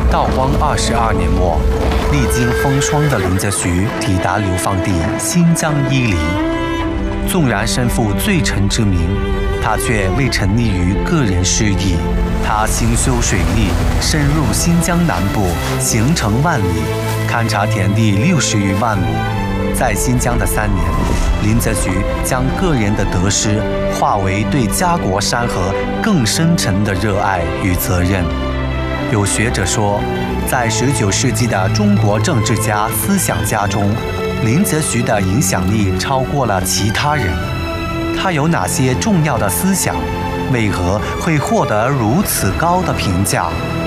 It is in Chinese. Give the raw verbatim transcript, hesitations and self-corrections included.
道光二十二年末，历经风霜的林则徐抵达流放地新疆伊犁。纵然身负罪臣之名，他却未沉溺于个人失意。他兴修水利，深入新疆南部，行程万里，勘察田地六十余万亩。在新疆的三年，林则徐将个人的得失化为对家国山河更深沉的热爱与责任。有学者说，在十九世纪的中国政治家、思想家中，林则徐的影响力超过了其他人。他有哪些重要的思想？为何会获得如此高的评价？